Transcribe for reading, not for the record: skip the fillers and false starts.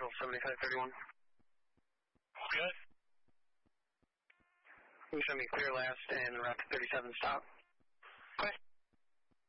Central 7531. Good. You send me clear last and Rapid 37 stop.